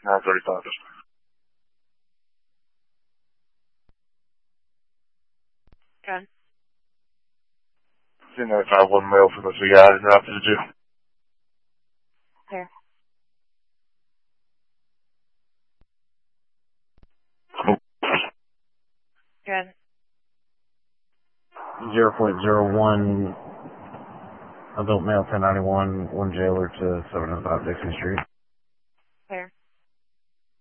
935. Good. 951 male from the CI and route to the jail. There. Good. 0.01 adult male 1091, one jailer to 705 Dixie Street.